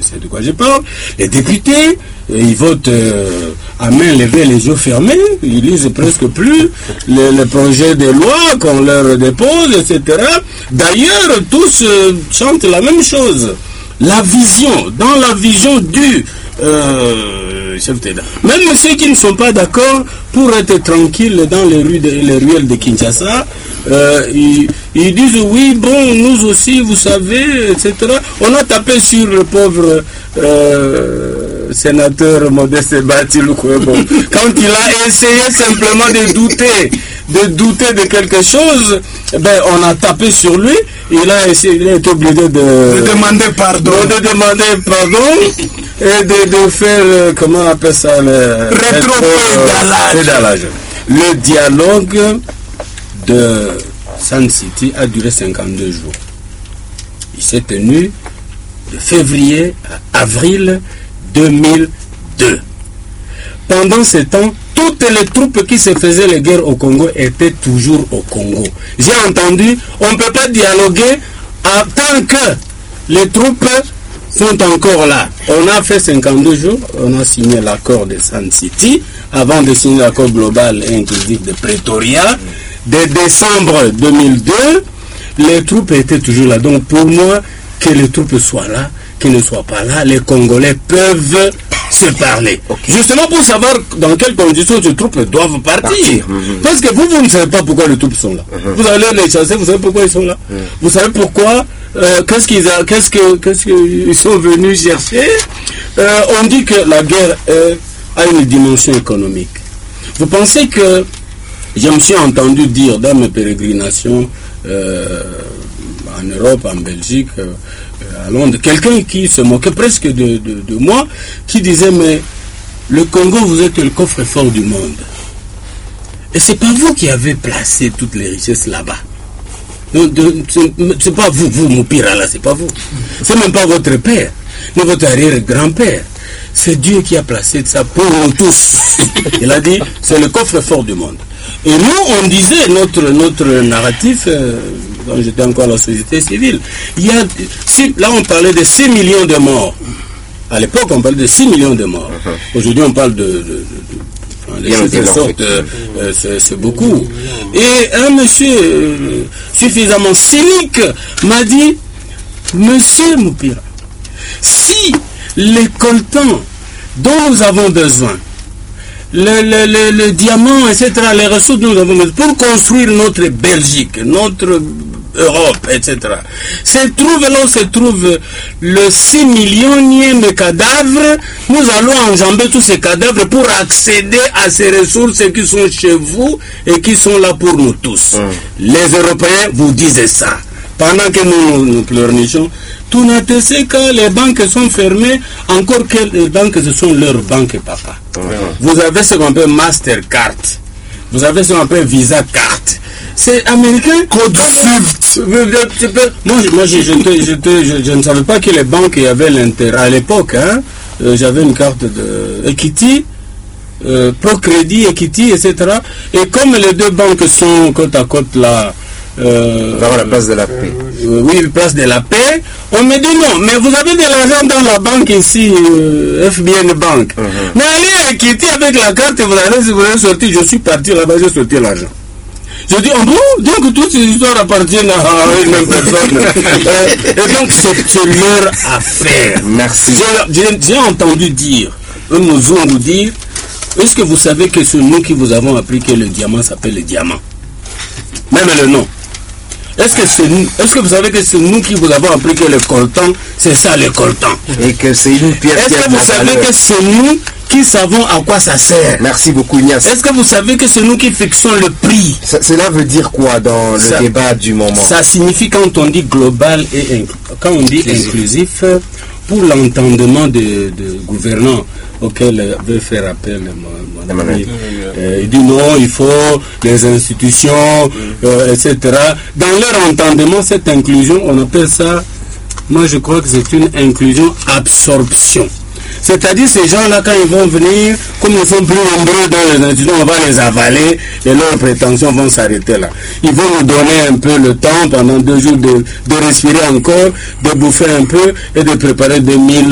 sais de quoi je parle. Les députés, ils votent à main levée, les yeux fermés, ils lisent presque plus les projets de loi qu'on leur dépose, etc. D'ailleurs, tous chantent la même chose. La vision, dans la vision du chef d'État. Même ceux qui ne sont pas d'accord, pour être tranquilles dans les ruelles de Kinshasa, ils disent oui, bon, nous aussi, vous savez, etc. On a tapé sur le pauvre sénateur Modeste Batilou-Kwebo quand il a essayé simplement de douter de quelque chose. Ben, on a tapé sur lui. Il a été obligé de demander pardon. Et de faire, comment on appelle ça, le rétro-pédalage. Le dialogue de Sun City a duré 52 jours. Il s'est tenu de février à avril 2002. Pendant ce temps, toutes les troupes qui se faisaient les guerres au Congo étaient toujours au Congo. J'ai entendu, on ne peut pas dialoguer tant que les troupes sont encore là. On a fait 52 jours, on a signé l'accord de Sun City, avant de signer l'accord global et inclusif de Pretoria. De décembre 2002, les troupes étaient toujours là. Donc pour moi, que les troupes soient là, qu'ils ne soient pas là, les Congolais peuvent se parler. Okay. Justement pour savoir dans quelles conditions ces troupes doivent partir. Parce que vous ne savez pas pourquoi les troupes sont là. Vous allez les chasser, vous savez pourquoi ils sont là. Vous savez pourquoi, qu'est-ce qu'ils sont venus chercher. On dit que la guerre a une dimension économique. Vous pensez que, je me suis entendu dire dans mes pérégrinations en Europe, en Belgique, à Londres, quelqu'un qui se moquait presque de moi, qui disait, mais le Congo, vous êtes le coffre-fort du monde. Et c'est pas vous qui avez placé toutes les richesses là-bas. C'est pas vous Moupira là, c'est pas vous. C'est même pas votre père, ni votre arrière-grand-père. C'est Dieu qui a placé ça pour nous tous. Il a dit, c'est le coffre-fort du monde. Et nous, on disait, notre narratif, quand j'étais encore à la société civile, là on parlait de 6 millions de morts. À l'époque, on parlait de 6 millions de morts. Aujourd'hui, on parle c'est beaucoup. Et un monsieur suffisamment cynique m'a dit, monsieur Moupira, si les coltans dont nous avons besoin, le diamant, etc., les ressources dont nous avons besoin pour construire notre Belgique, notre Europe, etc. Là où se trouve le 6 millionième cadavre, nous allons enjamber tous ces cadavres pour accéder à ces ressources qui sont chez vous et qui sont là pour nous tous. Les Européens vous disent ça. Pendant que nous pleurnichons, tout n'a été que les banques sont fermées, encore que les banques, ce sont leurs banques, papa. Vous avez ce qu'on appelle Mastercard, vous avez ce qu'on appelle Visa Card. C'est américain. Code Swift. Moi, je ne savais pas que les banques avaient l'intérêt. À l'époque, j'avais une carte de Equity, Procrédit, Equity, etc. Et comme les deux banques sont côte à côte là, dans la place de la paix. Oui, place de la paix. On me dit non, mais vous avez de l'argent dans la banque ici, FBN Bank. Mais allez à Equity avec la carte, vous allez sortir. Je suis parti là-bas, j'ai sorti l'argent. Je dis, oh bon, donc toutes ces histoires appartiennent à une même personne. Et donc c'est leur affaire. Merci. J'ai entendu dire, un Mouzungu dire, est-ce que vous savez que c'est nous qui vous avons appris que le diamant s'appelle le diamant? Même le nom. Est-ce que vous savez que c'est nous qui vous avons appris que le coltan, c'est ça le coltan? Et que c'est une pierre. Est-ce que vous savez que c'est nous qui savons à quoi ça sert? Merci beaucoup, Ignace. Est-ce que vous savez que c'est nous qui fixons le prix? Cela veut dire quoi dans le débat du moment? Ça signifie, quand on dit global et quand on dit inclusif, pour l'entendement de gouvernants auquel veut faire appel mon ami, il dit non, il faut les institutions, etc. Dans leur entendement, cette inclusion, on appelle ça, moi je crois que c'est une inclusion absorption. C'est-à-dire ces gens-là, quand ils vont venir, comme ils sont plus nombreux dans les institutions, on va les avaler et leurs prétentions vont s'arrêter là. Ils vont nous donner un peu le temps pendant 2 jours de respirer encore, de bouffer un peu et de préparer 2000